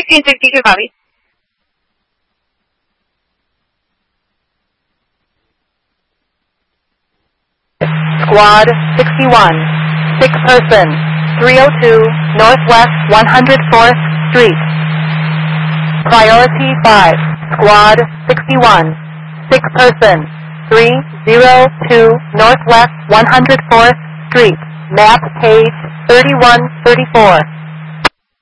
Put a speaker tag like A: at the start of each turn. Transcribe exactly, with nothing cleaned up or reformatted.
A: executive Bobby.
B: Squad sixty-one, sick person, three oh two Northwest one hundred fourth Street. Priority five, Squad sixty-one, sick person, three oh two Northwest one hundred fourth Street. Map page thirty-one thirty-four.